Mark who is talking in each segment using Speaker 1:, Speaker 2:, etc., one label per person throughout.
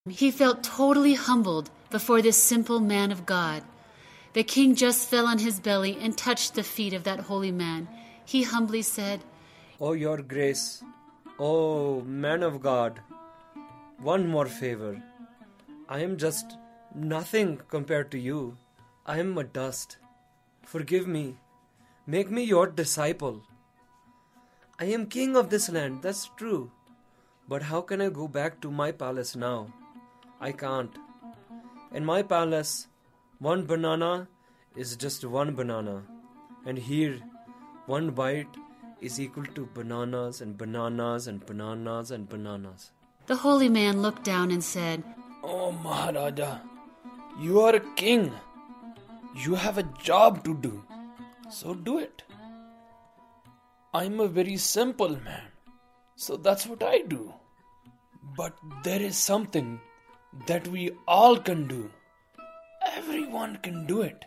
Speaker 1: He felt totally humbled before this simple man of God. The king just fell on his belly and touched the feet of that holy man. He humbly said,
Speaker 2: "Oh, your grace, oh, man of God, one more favor. I am just nothing compared to you. I am a dust. Forgive me. Make me your disciple. I am king of this land, that's true. But how can I go back to my palace now? I can't. In my palace, one banana is just one banana. And here, one bite is equal to bananas and bananas and bananas and bananas."
Speaker 1: The holy man looked down and said,
Speaker 3: "Oh, Maharaja, you are a king. You have a job to do, so do it. I'm a very simple man, so that's what I do. But there is something that we all can do. Everyone can do it,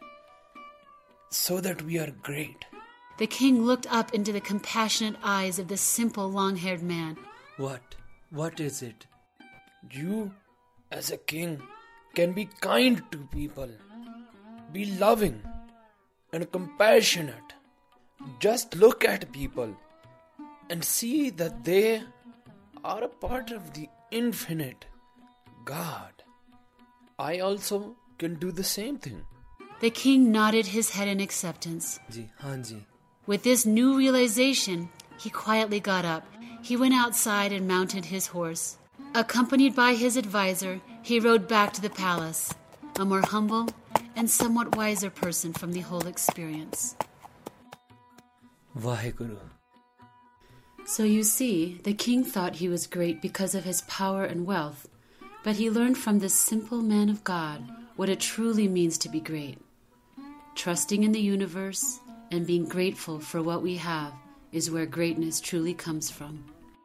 Speaker 3: so that we are great."
Speaker 1: The king looked up into the compassionate eyes of this simple, long-haired man.
Speaker 2: What is it?
Speaker 3: You, as a king, can be kind to people, be loving and compassionate. Just look at people and see that they are a part of the infinite God. I also can do the same thing.
Speaker 1: The king nodded his head in acceptance.
Speaker 2: Ji, haan ji.
Speaker 1: With this new realization, he quietly got up. He went outside and mounted his horse. Accompanied by his advisor, he rode back to the palace, a more humble and somewhat wiser person from the whole experience.
Speaker 2: Vaheguru.
Speaker 1: So you see, the king thought he was great because of his power and wealth, but he learned from this simple man of God what it truly means to be great. Trusting in the universe and being grateful for what we have is where greatness truly comes from.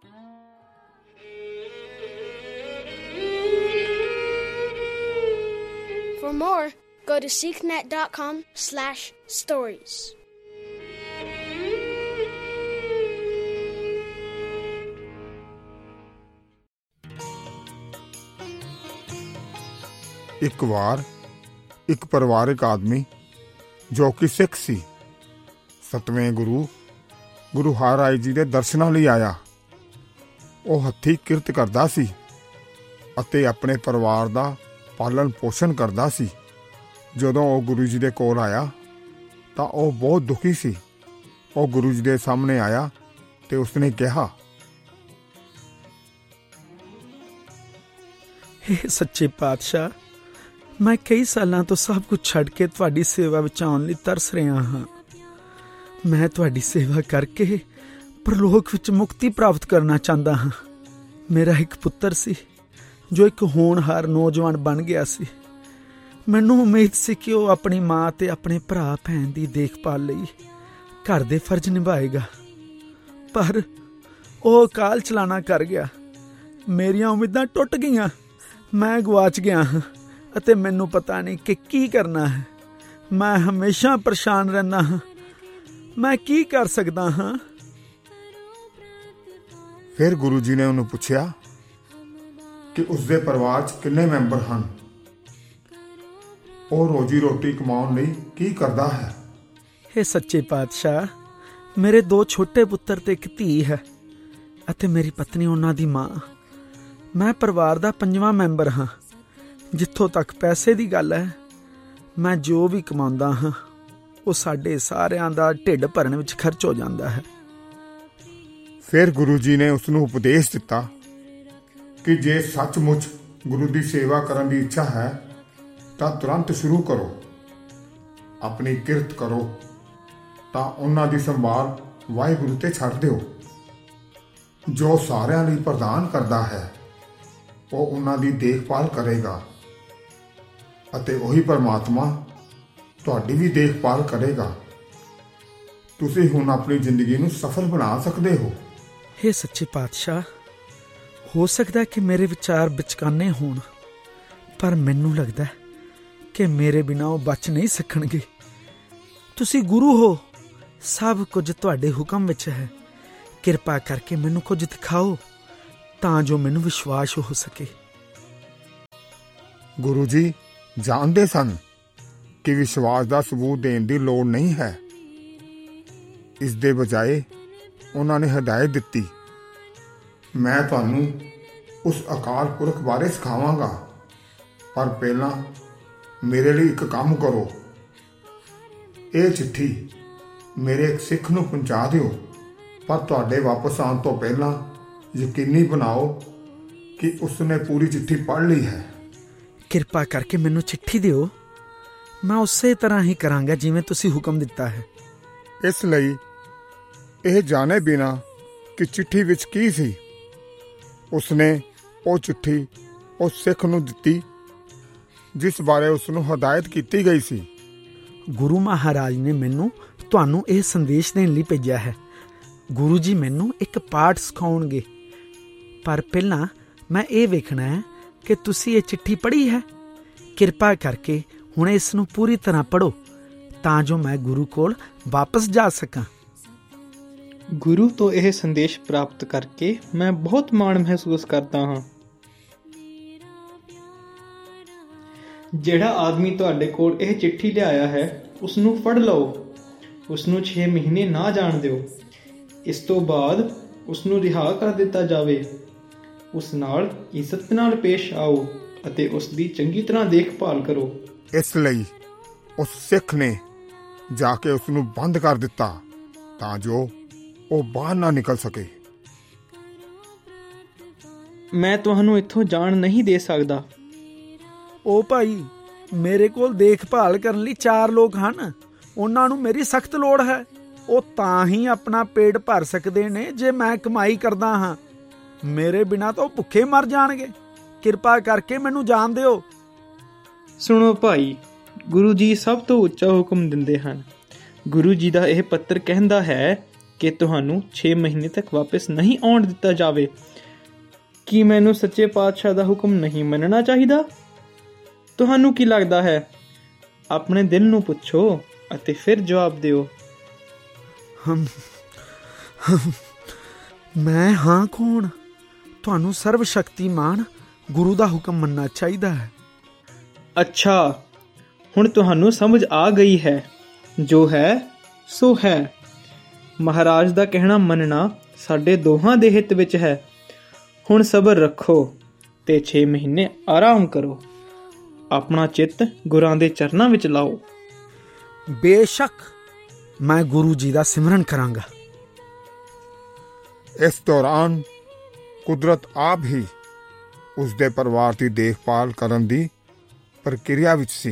Speaker 4: For more, go to seeknet.com/stories.
Speaker 5: ਇੱਕ ਵਾਰ ਇੱਕ ਪਰਿਵਾਰਕ ਆਦਮੀ ਜੋ ਕਿ ਸਿੱਖ ਸੀ, 7ਵੇਂ ਗੁਰੂ ਹਰਿਰਾਏ ਜੀ ਦੇ ਦਰਸ਼ਨਾਂ ਲਈ ਆਇਆ। ਉਹ ਹੱਥੀਂ ਕਿਰਤ ਕਰਦਾ ਸੀ ਅਤੇ ਆਪਣੇ ਪਰਿਵਾਰ ਦਾ ਪਾਲਣ ਪੋਸ਼ਣ ਕਰਦਾ ਸੀ। ਜਦੋਂ ਉਹ ਗੁਰੂ ਜੀ ਦੇ ਕੋਲ ਆਇਆ ਤਾਂ ਉਹ ਬਹੁਤ ਦੁਖੀ ਸੀ। ਉਹ ਗੁਰੂ ਜੀ ਦੇ ਸਾਹਮਣੇ ਆਇਆ ਤੇ ਉਸਨੇ ਕਿਹਾ,
Speaker 6: हे ਸੱਚੇ ਪਾਤਸ਼ਾਹ, ਮੈਂ ਕਈ ਸਾਲਾਂ ਤੋਂ ਸਭ ਕੁਝ ਛੱਡ ਕੇ ਤੁਹਾਡੀ ਸੇਵਾ ਵਿੱਚ ਆਉਣ ਲਈ ਤਰਸ ਰਿਹਾ ਹਾਂ। ਮੈਂ ਤੁਹਾਡੀ ਸੇਵਾ ਕਰਕੇ ਪ੍ਰਲੋਕ ਵਿੱਚ ਮੁਕਤੀ ਪ੍ਰਾਪਤ ਕਰਨਾ ਚਾਹੁੰਦਾ ਹਾਂ। ਮੇਰਾ ਇੱਕ ਪੁੱਤਰ ਸੀ ਜੋ ਇੱਕ ਹੋਣਹਾਰ ਨੌਜਵਾਨ ਬਣ ਗਿਆ ਸੀ। ਮੈਨੂੰ ਉਮੀਦ ਸੀ ਕਿ ਉਹ ਆਪਣੀ ਮਾਂ ਤੇ ਆਪਣੇ ਭਰਾ ਭੈਣ ਦੀ ਦੇਖਭਾਲ ਲਈ ਘਰ ਦੇ ਫਰਜ਼ ਨਿਭਾਏਗਾ, ਪਰ ਉਹ ਅਕਾਲ ਚਲਾਣਾ ਕਰ ਗਿਆ। ਮੇਰੀਆਂ ਉਮੀਦਾਂ ਟੁੱਟ ਗਈਆਂ। ਮੈਂ ਗਵਾਚ ਗਿਆ ਹਾਂ ਅਤੇ ਮੈਨੂੰ ਪਤਾ ਨਹੀਂ ਕਿ ਕੀ ਕਰਨਾ ਹੈ। ਮੈਂ ਹਮੇਸ਼ਾ ਪਰੇਸ਼ਾਨ ਰਹਿੰਦਾ ਹਾਂ। ਮੈਂ ਕੀ ਕਰ ਸਕਦਾ ਹਾਂ?
Speaker 5: ਫਿਰ ਗੁਰੂ ਜੀ ਨੇ ਉਹਨੂੰ ਪੁੱਛਿਆ ਕਿ ਉਸਦੇ ਪਰਿਵਾਰ 'ਚ ਕਿੰਨੇ ਮੈਂਬਰ ਹਨ, ਉਹ ਰੋਜੀ ਰੋਟੀ ਕਮਾਉਣ ਲਈ ਕੀ ਕਰਦਾ ਹੈ।
Speaker 6: हे ਸੱਚੇ ਪਾਤਸ਼ਾਹ, ਮੇਰੇ 2 ਛੋਟੇ ਪੁੱਤਰ ਤੇ ਇੱਕ ਧੀ ਹੈ ਅਤੇ ਮੇਰੀ ਪਤਨੀ ਉਹਨਾਂ ਦੀ ਮਾਂ। ਮੈਂ ਪਰਿਵਾਰ ਦਾ 5ਵਾਂ ਮੈਂਬਰ ਹਾਂ। ਜਿੱਥੋਂ ਤੱਕ ਪੈਸੇ ਦੀ ਗੱਲ ਹੈ, ਮੈਂ ਜੋ ਵੀ ਕਮਾਉਂਦਾ ਹਾਂ ਉਹ ਸਾਡੇ ਸਾਰਿਆਂ ਦਾ ਢਿੱਡ ਭਰਨ ਵਿੱਚ ਖਰਚ ਹੋ ਜਾਂਦਾ ਹੈ।
Speaker 5: ਫਿਰ ਗੁਰੂ ਜੀ ਨੇ ਉਸਨੂੰ ਉਪਦੇਸ਼ ਦਿੱਤਾ ਕਿ ਜੇ ਸੱਚਮੁੱਚ ਗੁਰੂ ਦੀ ਸੇਵਾ ਕਰਨ ਦੀ ਇੱਛਾ ਹੈ ਤਾਂ ਤੁਰੰਤ ਸ਼ੁਰੂ ਕਰੋ। ਆਪਣੀ ਕਿਰਤ ਕਰੋ ਤਾਂ ਉਹਨਾਂ ਦੀ ਸੰਭਾਲ ਵਾਹਿਗੁਰੂ ਤੇ ਛੱਡ ਦਿਓ। ਜੋ ਸਾਰਿਆਂ ਲਈ ਪ੍ਰਦਾਨ ਕਰਦਾ ਹੈ ਉਹ ਉਹਨਾਂ ਦੀ ਦੇਖਭਾਲ ਕਰੇਗਾ ਅਤੇ ਉਹੀ ਪਰਮਾਤਮਾ ਤੁਹਾਡੀ ਵੀ ਦੇਖਭਾਲ ਕਰੇਗਾ। ਤੁਸੀਂ ਹੁਣ ਆਪਣੀ ਜ਼ਿੰਦਗੀ ਨੂੰ ਸਫਲ ਬਣਾ ਸਕਦੇ ਹੋ।
Speaker 6: हे ਸੱਚੇ ਪਾਤਸ਼ਾਹ, ਹੋ ਸਕਦਾ ਕਿ ਮੇਰੇ ਵਿਚਾਰ ਵਿਚਕਾਨੇ ਹੋਣ, ਪਰ ਮੈਨੂੰ ਲੱਗਦਾ ਕਿ ਮੇਰੇ ਬਿਨਾਂ ਉਹ ਬਚ ਨਹੀਂ ਸਕਣਗੇ। ਤੁਸੀਂ ਗੁਰੂ ਹੋ, ਸਭ ਕੁਝ ਤੁਹਾਡੇ ਹੁਕਮ ਵਿੱਚ ਹੈ। ਕਿਰਪਾ ਕਰਕੇ ਮੈਨੂੰ ਕੁਝ ਦਿਖਾਓ ਤਾਂ ਜੋ ਮੈਨੂੰ ਵਿਸ਼ਵਾਸ ਹੋ ਸਕੇ।
Speaker 5: ਗੁਰੂ ਜੀ ਜਾਣਦੇ ਸਨ ਕਿ ਵਿਸ਼ਵਾਸ ਦਾ ਸਬੂਤ ਦੇਣ ਦੀ ਲੋੜ ਨਹੀਂ ਹੈ। ਇਸ ਦੇ ਬਜਾਏ ਉਹਨਾਂ ਨੇ ਹਦਾਇਤ ਦਿੱਤੀ, ਮੈਂ ਤੁਹਾਨੂੰ ਉਸ ਅਕਾਲ ਪੁਰਖ ਬਾਰੇ ਸਿਖਾਵਾਂਗਾ, ਪਰ ਪਹਿਲਾਂ ਮੇਰੇ ਲਈ ਇੱਕ ਕੰਮ ਕਰੋ। ਇਹ ਚਿੱਠੀ ਮੇਰੇ ਇੱਕ ਸਿੱਖ ਨੂੰ ਪਹੁੰਚਾ ਦਿਓ, ਪਰ ਤੁਹਾਡੇ ਵਾਪਸ ਆਉਣ ਤੋਂ ਪਹਿਲਾਂ ਯਕੀਨੀ ਬਣਾਓ ਕਿ ਉਸਨੇ ਪੂਰੀ ਚਿੱਠੀ ਪੜ੍ਹ ਲਈ ਹੈ।
Speaker 6: ਕਿਰਪਾ ਕਰਕੇ ਮੈਨੂੰ ਚਿੱਠੀ ਦਿਓ, ਮੈਂ ਉਸੇ ਤਰ੍ਹਾਂ ਹੀ ਕਰਾਂਗਾ ਜਿਵੇਂ ਤੁਸੀਂ ਹੁਕਮ ਦਿੱਤਾ ਹੈ।
Speaker 5: ਇਸ ਲਈ ਇਹ ਜਾਣੇ ਬਿਨਾਂ ਕਿ ਚਿੱਠੀ ਵਿੱਚ ਕੀ ਸੀ, ਉਸਨੇ ਉਹ ਚਿੱਠੀ ਉਸ ਸਿੱਖ ਨੂੰ ਦਿੱਤੀ ਜਿਸ ਬਾਰੇ ਉਸਨੂੰ ਹਦਾਇਤ ਕੀਤੀ ਗਈ ਸੀ।
Speaker 6: ਗੁਰੂ ਮਹਾਰਾਜ ਨੇ ਮੈਨੂੰ ਤੁਹਾਨੂੰ ਇਹ ਸੰਦੇਸ਼ ਦੇਣ ਲਈ ਭੇਜਿਆ ਹੈ। ਗੁਰੂ ਜੀ ਮੈਨੂੰ ਇੱਕ ਪਾਠ ਸਿਖਾਉਣਗੇ, ਪਰ ਪਹਿਲਾਂ ਮੈਂ ਇਹ ਵੇਖਣਾ ਹੈ ਕਿ ਤੁਸੀਂ ਇਹ ਚਿੱਠੀ ਪੜ੍ਹੀ ਹੈ। ਕਿਰਪਾ ਕਰਕੇ ਹੁਣ ਇਸ ਨੂੰ ਪੂਰੀ ਤਰ੍ਹਾਂ ਪੜ੍ਹੋ ਤਾਂ ਜੋ ਮੈਂ ਗੁਰੂ ਕੋਲ ਵਾਪਸ ਜਾ ਸਕਾਂ।
Speaker 7: ਗੁਰੂ ਤੋਂ ਇਹ ਸੰਦੇਸ਼ ਪ੍ਰਾਪਤ ਕਰਕੇ ਮੈਂ ਬਹੁਤ ਮਾਣ ਮਹਿਸੂਸ ਕਰਦਾ ਹਾਂ। ਜਿਹੜਾ ਆਦਮੀ ਤੁਹਾਡੇ ਕੋਲ ਇਹ ਚਿੱਠੀ ਲਿਆਇਆ ਹੈ ਉਸ ਨੂੰ ਫੜ ਲਓ, ਉਸ ਨੂੰ 6 ਮਹੀਨੇ ਨਾ ਜਾਣ ਦਿਓ। ਇਸ ਤੋਂ ਬਾਅਦ ਉਸ ਨੂੰ ਰਿਹਾ ਕਰ ਦਿੱਤਾ ਜਾਵੇ। ਉਸ ਨਾਲ ਇੱਜ਼ਤ ਨਾਲ ਪੇਸ਼ ਆਓ ਅਤੇ ਉਸ ਦੀ ਚੰਗੀ ਤਰ੍ਹਾਂ ਦੇਖਭਾਲ ਕਰੋ।
Speaker 5: ਇਸ ਲਈ ਉਸ ਸਿੱਖ ਨੇ ਜਾ ਕੇ ਉਸ ਨੂੰ ਬੰਦ ਕਰ ਦਿੱਤਾ ਤਾਂ ਜੋ ਉਹ ਬਾਹਰ ਨਾ ਨਿਕਲ ਸਕੇ।
Speaker 7: ਮੈਂ ਤੁਹਾਨੂੰ ਇੱਥੋਂ ਜਾਣ ਨਹੀਂ ਦੇ ਸਕਦਾ।
Speaker 6: ਉਹ ਭਾਈ, ਮੇਰੇ ਕੋਲ ਦੇਖਭਾਲ ਕਰਨ ਲਈ 4 ਲੋਕ ਹਨ, ਉਹਨਾਂ ਨੂੰ ਮੇਰੀ ਸਖਤ ਲੋੜ ਹੈ। ਉਹ ਤਾਂ ਹੀ ਆਪਣਾ ਪੇਟ ਭਰ ਸਕਦੇ ਨੇ ਜੇ ਮੈਂ ਕਮਾਈ ਕਰਦਾ ਹਾਂ, ਮੇਰੇ ਬਿਨਾਂ ਤਾਂ ਉਹ ਭੁੱਖੇ ਮਰ ਜਾਣਗੇ। ਕਿਰਪਾ ਕਰਕੇ ਮੈਨੂੰ ਜਾਣ ਦਿਓ।
Speaker 7: ਸੁਣੋ ਭਾਈ, ਗੁਰੂ ਜੀ ਸਭ ਤੋਂ ਉੱਚਾ ਹੁਕਮ ਦਿੰਦੇ ਹਨ। ਗੁਰੂ ਜੀ ਦਾ ਇਹ ਪੱਤਰ ਕਹਿੰਦਾ ਹੈ ਕਿ ਤੁਹਾਨੂੰ 6 ਮਹੀਨੇ ਤੱਕ ਵਾਪਸ ਨਹੀਂ ਆਉਣ ਦਿੱਤਾ ਜਾਵੇ। ਕੀ ਮੈਨੂੰ ਸੱਚੇ ਪਾਤਸ਼ਾਹ ਦਾ ਹੁਕਮ ਨਹੀਂ ਮੰਨਣਾ ਚਾਹੀਦਾ? ਤੁਹਾਨੂੰ ਕੀ ਲੱਗਦਾ ਹੈ? ਆਪਣੇ ਦਿਲ ਨੂੰ ਪੁੱਛੋ ਅਤੇ ਫਿਰ ਜਵਾਬ ਦਿਓ।
Speaker 6: ਮੈਂ ਹਾਂ ਕੌਣ? ਤੁਹਾਨੂੰ ਸਰਵ ਸ਼ਕਤੀਮਾਨ ਗੁਰੂ ਦਾ ਹੁਕਮ ਮੰਨਣਾ ਚਾਹੀਦਾ ਹੈ।
Speaker 7: ਅੱਛਾ, ਹੁਣ ਤੁਹਾਨੂੰ ਸਮਝ ਆ ਗਈ ਹੈ। ਜੋ ਹੈ ਸੋ ਹੈ। ਮਹਾਰਾਜ ਦਾ ਕਹਿਣਾ ਮੰਨਣਾ ਸਾਡੇ ਦੋਹਾਂ ਦੇ ਹਿੱਤ ਵਿੱਚ ਹੈ। ਹੁਣ ਸਬਰ ਰੱਖੋ ਤੇ 6 ਮਹੀਨੇ ਆਰਾਮ ਕਰੋ। ਆਪਣਾ ਚਿੱਤ ਗੁਰਾਂ ਦੇ ਚਰਨਾਂ ਵਿੱਚ ਲਾਓ।
Speaker 6: ਬੇਸ਼ੱਕ ਮੈਂ ਗੁਰੂ ਜੀ ਦਾ ਸਿਮਰਨ ਕਰਾਂਗਾ।
Speaker 5: ਇਸ ਦੌਰਾਨ ਕੁਦਰਤ ਆਪ ਹੀ ਉਸ ਦੇ ਪਰਿਵਾਰ ਦੀ ਦੇਖਭਾਲ ਕਰਨ ਦੀ ਪ੍ਰਕਿਰਿਆ ਵਿੱਚ ਸੀ।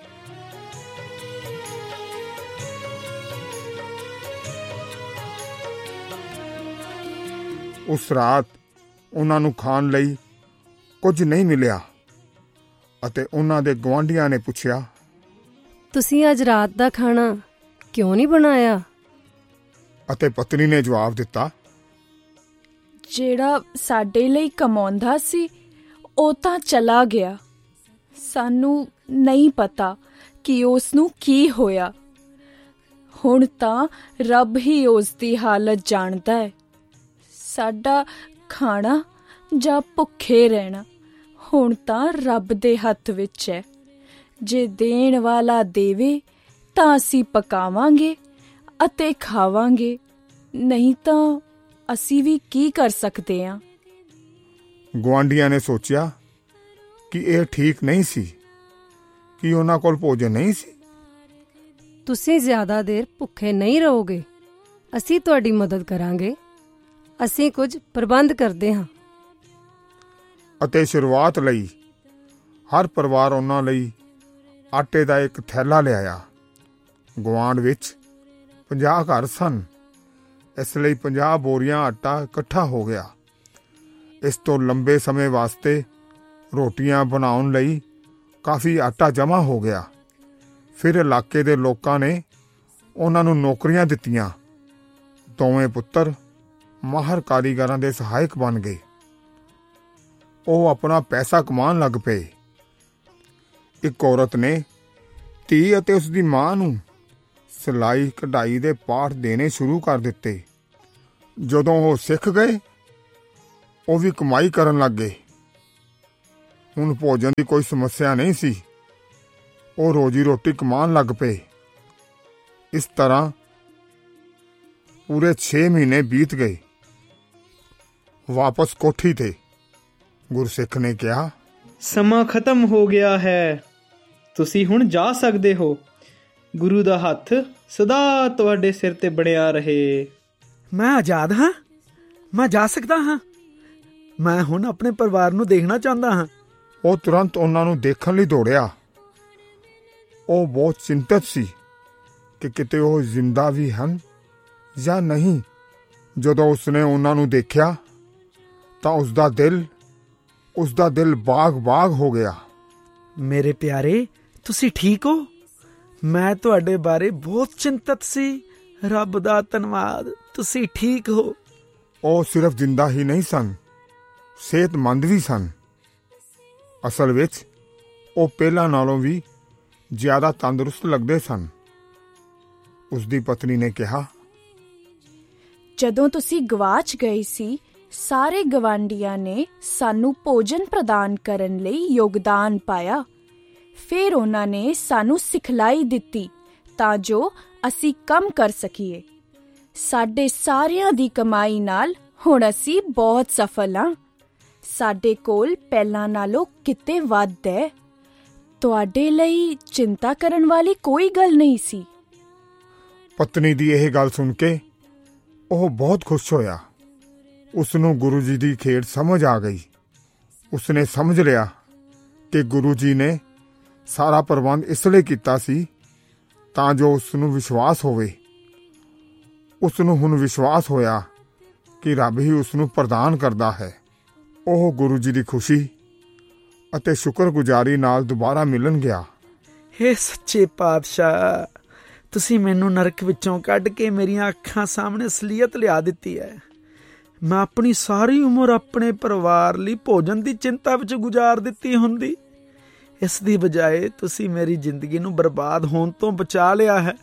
Speaker 5: ਉਸ ਰਾਤ ਉਹਨਾਂ ਨੂੰ ਖਾਣ ਲਈ ਕੁਝ ਨਹੀਂ ਮਿਲਿਆ ਅਤੇ ਉਹਨਾਂ ਦੇ ਗੁਆਂਢੀਆਂ ਨੇ ਪੁੱਛਿਆ,
Speaker 8: ਤੁਸੀਂ ਅੱਜ ਰਾਤ ਦਾ ਖਾਣਾ ਕਿਉਂ ਨਹੀਂ ਬਣਾਇਆ?
Speaker 5: ਅਤੇ ਪਤਨੀ ਨੇ ਜਵਾਬ ਦਿੱਤਾ,
Speaker 9: ਜਿਹੜਾ ਸਾਡੇ ਲਈ ਕਮਾਉਂਦਾ ਸੀ ਉਹ ਤਾਂ ਚਲਾ ਗਿਆ। ਸਾਨੂੰ ਨਹੀਂ ਪਤਾ ਕਿ ਉਸ ਨੂੰ ਕੀ ਹੋਇਆ। ਹੁਣ ਤਾਂ ਰੱਬ ਹੀ ਉਸ ਦੀ ਹਾਲਤ ਜਾਣਦਾ ਹੈ। ਸਾਡਾ ਖਾਣਾ ਜਾਂ ਭੁੱਖੇ ਰਹਿਣਾ ਹੁਣ ਤਾਂ ਰੱਬ ਦੇ ਹੱਥ ਵਿੱਚ ਹੈ। ਜੇ ਦੇਣ ਵਾਲਾ ਦੇਵੇ ਤਾਂ ਅਸੀਂ ਪਕਾਵਾਂਗੇ ਅਤੇ ਖਾਵਾਂਗੇ, ਨਹੀਂ ਤਾਂ ਅਸੀਂ ਵੀ ਕੀ ਕਰ ਸਕਦੇ ਹਾਂ।
Speaker 5: ਗੁਆਂਢੀਆਂ ਨੇ ਸੋਚਿਆ ਕਿ ਇਹ ਠੀਕ ਨਹੀਂ ਸੀ ਕਿ ਉਹਨਾਂ ਕੋਲ ਭੋਜਨ ਨਹੀਂ ਸੀ।
Speaker 8: ਤੁਸੀਂ ਜ਼ਿਆਦਾ ਦੇਰ ਭੁੱਖੇ ਨਹੀਂ ਰਹੋਗੇ, ਅਸੀਂ ਤੁਹਾਡੀ ਮਦਦ ਕਰਾਂਗੇ। ਅਸੀਂ ਕੁਝ ਪ੍ਰਬੰਧ ਕਰਦੇ ਹਾਂ।
Speaker 5: ਅਤੇ ਸ਼ੁਰੂਆਤ ਲਈ ਹਰ ਪਰਿਵਾਰ ਉਹਨਾਂ ਲਈ ਆਟੇ ਦਾ ਇੱਕ ਥੈਲਾ ਲਿਆਇਆ। ਗੁਆਂਢ ਵਿੱਚ 50 ਘਰ ਸਨ, ਇਸ ਲਈ 50 ਬੋਰੀਆਂ ਆਟਾ ਇਕੱਠਾ ਹੋ ਗਿਆ। ਇਸ ਤੋਂ ਲੰਬੇ ਸਮੇਂ ਵਾਸਤੇ ਰੋਟੀਆਂ ਬਣਾਉਣ ਲਈ ਕਾਫੀ ਆਟਾ ਜਮ੍ਹਾਂ ਹੋ ਗਿਆ। ਫਿਰ ਇਲਾਕੇ ਦੇ ਲੋਕਾਂ ਨੇ ਉਹਨਾਂ ਨੂੰ ਨੌਕਰੀਆਂ ਦਿੱਤੀਆਂ। ਦੋਵੇਂ ਪੁੱਤਰ ਮਾਹਰ ਕਾਰੀਗਰਾਂ ਦੇ ਸਹਾਇਕ ਬਣ ਗਏ। ਉਹ ਆਪਣਾ ਪੈਸਾ ਕਮਾਉਣ ਲੱਗ ਪਏ। ਇੱਕ ਔਰਤ ਨੇ ਧੀ ਅਤੇ ਉਸ ਦੀ ਮਾਂ ਨੂੰ ਸਿਲਾਈ ਕਢਾਈ ਦੇ ਪਾਠ ਦੇਣੇ ਸ਼ੁਰੂ ਕਰ ਦਿੱਤੇ। ਜਦੋਂ ਉਹ ਸਿੱਖ ਗਏ, ਉਹ ਵੀ ਕਮਾਈ ਕਰਨ ਲੱਗ ਗਏ। ਹੁਣ ਭੋਜਨ ਦੀ ਕੋਈ ਸਮੱਸਿਆ ਨਹੀਂ ਸੀ। ਉਹ ਰੋਜੀ ਰੋਟੀ ਕਮਾਉਣ ਲੱਗ ਪਏ। ਇਸ ਤਰ੍ਹਾਂ ਪੂਰੇ 6 ਮਹੀਨੇ ਬੀਤ ਗਏ। ਵਾਪਸ ਕੋਠੀ ਤੇ ਗੁਰਸਿੱਖ ਨੇ ਕਿਹਾ,
Speaker 7: ਸਮਾਂ ਖਤਮ ਹੋ ਗਿਆ ਹੈ, ਤੁਸੀਂ ਹੁਣ ਜਾ ਸਕਦੇ ਹੋ। ਗੁਰੂ ਦਾ ਹੱਥ ਸਦਾ ਤੁਹਾਡੇ ਸਿਰ ਤੇ ਬਣਿਆ ਰਹੇ।
Speaker 6: ਮੈਂ ਆਜ਼ਾਦ ਹਾਂ, ਮੈਂ ਜਾ ਸਕਦਾ ਹਾਂ। ਮੈਂ ਹੁਣ ਆਪਣੇ ਪਰਿਵਾਰ ਨੂੰ ਦੇਖਣਾ ਚਾਹੁੰਦਾ ਹਾਂ।
Speaker 5: ਉਹ ਤੁਰੰਤ ਉਹਨਾਂ ਨੂੰ ਦੇਖਣ ਲਈ ਦੌੜਿਆ। ਉਹ ਬਹੁਤ ਚਿੰਤਤ ਸੀ ਕਿ ਕਿਤੇ ਉਹ ਜ਼ਿੰਦਾ ਵੀ ਹਨ ਜਾਂ ਨਹੀਂ। ਜਦੋਂ ਉਸਨੇ ਉਹਨਾਂ ਨੂੰ ਦੇਖਿਆ ਤਾਂ ਉਸਦਾ ਦਿਲ ਬਾਗ-ਬਾਗ ਹੋ ਗਿਆ।
Speaker 6: ਮੇਰੇ ਪਿਆਰੇ, ਤੁਸੀਂ ਠੀਕ ਹੋ? ਮੈਂ ਤੁਹਾਡੇ ਬਾਰੇ ਬਹੁਤ ਚਿੰਤਤ ਸੀ। ਰੱਬ ਦਾ ਧੰਨਵਾਦ, ਤੁਸੀਂ ਠੀਕ ਹੋ।
Speaker 5: ਉਹ ਸਿਰਫ ਜ਼ਿੰਦਾ ਹੀ ਨਹੀਂ ਸਨ, ਸਿਹਤਮੰਦ ਵੀ ਸਨ। ਅਸਲ ਵਿੱਚ ਉਹ ਪਹਿਲਾਂ ਨਾਲੋਂ ਵੀ ਜ਼ਿਆਦਾ ਤੰਦਰੁਸਤ ਲੱਗਦੇ ਸਨ। ਉਸਦੀ ਪਤਨੀ ਨੇ ਕਿਹਾ,
Speaker 9: ਜਦੋਂ ਤੁਸੀਂ ਗਵਾਚ ਗਏ ਸੀ, ਸਾਰੇ ਗਵਾਂਢੀਆਂ ਨੇ ਸਾਨੂੰ ਭੋਜਨ ਪ੍ਰਦਾਨ ਕਰਨ ਲਈ ਯੋਗਦਾਨ ਪਾਇਆ। ਫਿਰ ਉਹਨਾਂ ਨੇ ਸਾਨੂੰ ਸਿਖਲਾਈ ਦਿੱਤੀ ਤਾਂ ਜੋ ਅਸੀਂ ਕੰਮ ਕਰ ਸਕੀਏ। ਸਾਡੇ ਸਾਰਿਆਂ ਦੀ ਕਮਾਈ ਨਾਲ ਹੁਣ ਅਸੀਂ ਬਹੁਤ ਸਫਲ ਹਾਂ। ਸਾਡੇ ਕੋਲ ਪਹਿਲਾਂ ਨਾਲੋਂ ਕਿਤੇ ਵੱਧ ਹੈ। ਤੁਹਾਡੇ ਲਈ ਚਿੰਤਾ ਕਰਨ ਵਾਲੀ ਕੋਈ ਗੱਲ ਨਹੀਂ ਸੀ।
Speaker 5: ਪਤਨੀ ਦੀ ਇਹ ਗੱਲ ਸੁਣ ਕੇ ਉਹ ਬਹੁਤ ਖੁਸ਼ ਹੋਇਆ। ਉਸਨੂੰ ਗੁਰੂ ਜੀ ਦੀ ਖੇਡ ਸਮਝ ਆ ਗਈ। ਉਸਨੇ ਸਮਝ ਲਿਆ ਕਿ ਗੁਰੂ ਜੀ ਨੇ ਸਾਰਾ ਪ੍ਰਬੰਧ ਇਸ ਲਈ ਕੀਤਾ ਸੀ ਤਾਂ ਜੋ ਉਸਨੂੰ ਵਿਸ਼ਵਾਸ ਹੋਵੇ। ਉਸਨੂੰ ਹੁਣ ਵਿਸ਼ਵਾਸ ਹੋਇਆ ਕਿ ਰੱਬ ਹੀ ਉਸਨੂੰ ਪ੍ਰਦਾਨ ਕਰਦਾ ਹੈ। ਉਹ ਗੁਰੂ ਜੀ ਦੀ ਖੁਸ਼ੀ ਅਤੇ ਸ਼ੁਕਰਗੁਜ਼ਾਰੀ ਨਾਲ ਦੁਬਾਰਾ ਮਿਲਣ ਗਿਆ।
Speaker 6: ਹੇ ਸੱਚੇ ਪਾਤਸ਼ਾਹ, ਤੁਸੀਂ ਮੈਨੂੰ ਨਰਕ ਵਿੱਚੋਂ ਕੱਢ ਕੇ ਮੇਰੀਆਂ ਅੱਖਾਂ ਸਾਹਮਣੇ ਅਸਲੀਅਤ ਲਿਆ ਦਿੱਤੀ ਹੈ। ਮੈਂ ਆਪਣੀ ਸਾਰੀ ਉਮਰ ਆਪਣੇ ਪਰਿਵਾਰ ਲਈ ਭੋਜਨ ਦੀ ਚਿੰਤਾ ਵਿੱਚ ਗੁਜ਼ਾਰ ਦਿੱਤੀ ਹੁੰਦੀ। ਇਸ ਦੀ ਬਜਾਏ ਤੁਸੀਂ ਮੇਰੀ ਜ਼ਿੰਦਗੀ ਨੂੰ ਬਰਬਾਦ ਹੋਣ ਤੋਂ ਬਚਾ ਲਿਆ ਹੈ।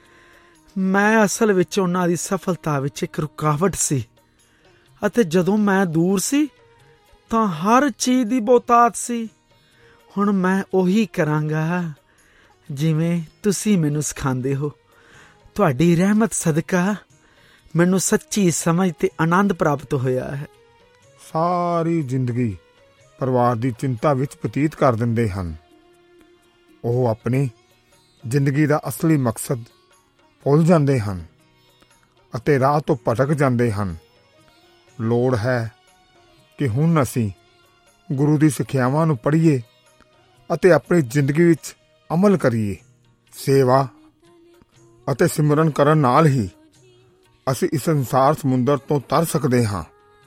Speaker 6: ਮੈਂ ਅਸਲ ਵਿੱਚ ਉਹਨਾਂ ਦੀ ਸਫਲਤਾ ਵਿੱਚ ਇੱਕ ਰੁਕਾਵਟ ਸੀ, ਅਤੇ ਜਦੋਂ ਮੈਂ ਦੂਰ ਸੀ ਤਾਂ ਹਰ ਚੀਜ਼ ਦੀ ਬਹੁਤਾਤ ਸੀ। ਹੁਣ ਮੈਂ ਉਹੀ ਕਰਾਂਗਾ ਜਿਵੇਂ ਤੁਸੀਂ ਮੈਨੂੰ ਸਿਖਾਉਂਦੇ ਹੋ। ਤੁਹਾਡੀ ਰਹਿਮਤ ਸਦਕਾ ਮੈਨੂੰ ਸੱਚੀ ਸਮਝ ਤੇ ਆਨੰਦ ਪ੍ਰਾਪਤ ਹੋਇਆ ਹੈ।
Speaker 5: ਸਾਰੀ ਜ਼ਿੰਦਗੀ ਪਰਿਵਾਰ ਦੀ ਚਿੰਤਾ ਵਿੱਚ ਬਤੀਤ ਕਰ ਦਿੰਦੇ ਹਨ। ਉਹ ਆਪਣੀ ਜ਼ਿੰਦਗੀ ਦਾ ਅਸਲੀ ਮਕਸਦ ਭੁੱਲ ਜਾਂਦੇ ਹਨ ਅਤੇ ਰਾਹ ਤੋਂ ਭਟਕ ਜਾਂਦੇ ਹਨ। ਲੋੜ ਹੈ ਕਿ ਹੁਣ ਅਸੀਂ ਗੁਰੂ ਦੀ ਸਿੱਖਿਆਵਾਂ ਨੂੰ ਪੜ੍ਹੀਏ ਅਤੇ ਆਪਣੀ ਜ਼ਿੰਦਗੀ ਵਿੱਚ ਅਮਲ ਕਰੀਏ। ਸੇਵਾ ਅਤੇ ਸਿਮਰਨ ਕਰਨ ਨਾਲ ਹੀ ਅਸੀਂ ਇਸ ਸੰਸਾਰ ਸਮੁੰਦਰ ਤੋਂ ਤਰ ਸਕਦੇ ਹਾਂ।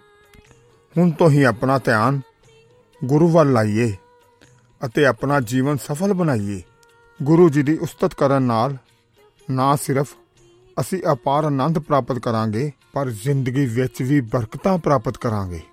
Speaker 5: ਹੁਣ ਤੋਂ ਹੀ ਆਪਣਾ ਧਿਆਨ ਗੁਰੂ ਵੱਲ ਲਾਈਏ ਅਤੇ ਆਪਣਾ ਜੀਵਨ ਸਫਲ ਬਣਾਈਏ। ਗੁਰੂ ਜੀ ਦੀ ਉਸਤਤ ਕਰਨ ਨਾਲ ਨਾ ਸਿਰਫ ਅਸੀਂ ਅਪਾਰ ਆਨੰਦ ਪ੍ਰਾਪਤ ਕਰਾਂਗੇ, ਪਰ ਜ਼ਿੰਦਗੀ ਵਿੱਚ ਵੀ ਬਰਕਤਾਂ ਪ੍ਰਾਪਤ ਕਰਾਂਗੇ।